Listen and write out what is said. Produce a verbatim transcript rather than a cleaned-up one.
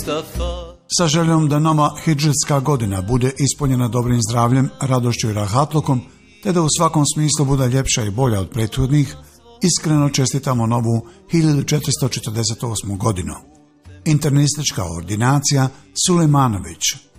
Sa željom da nova hidžetska godina bude ispunjena dobrim zdravljem, radošću i rahatlukom, te da u svakom smislu bude ljepša i bolja od prethodnih, iskreno čestitamo novu hiljadu četiristo četrdeset osmu godinu. Internistička ordinacija Sulejmanović.